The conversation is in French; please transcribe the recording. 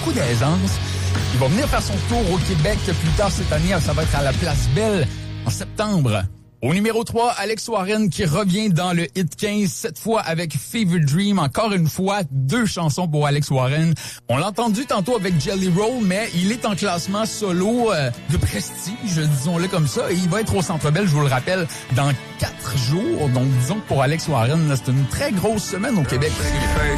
beaucoup d'aisance. Il va venir faire son tour au Québec plus tard cette année. Ça va être à la Place Belle en septembre. Au numéro 3, Alex Warren qui revient dans le Hit 15, cette fois avec Fever Dream. Encore une fois, 2 chansons pour Alex Warren. On l'a entendu tantôt avec Jelly Roll, mais il est en classement solo de prestige, disons-le comme ça. Et il va être au Centre Bell, je vous le rappelle, dans 4 jours. Donc disons que pour Alex Warren, là, c'est une très grosse semaine au Québec.